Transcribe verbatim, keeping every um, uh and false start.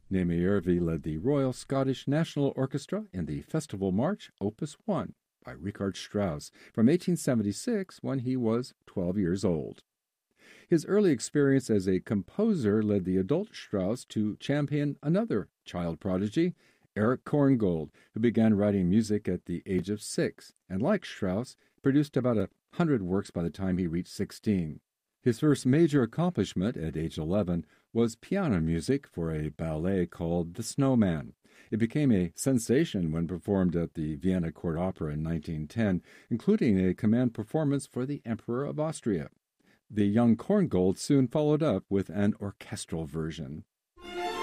Nemiervi led the Royal Scottish National Orchestra in the Festival March, Opus one, by Richard Strauss, from eighteen seventy-six, when he was twelve years old. His early experience as a composer led the adult Strauss to champion another child prodigy, Erich Korngold, who began writing music at the age of six, and like Strauss, produced about a hundred works by the time he reached sixteen. His first major accomplishment at age eleven was piano music for a ballet called The Snowman. It became a sensation when performed at the Vienna Court Opera in nineteen ten, including a command performance for the Emperor of Austria. The young Korngold soon followed up with an orchestral version.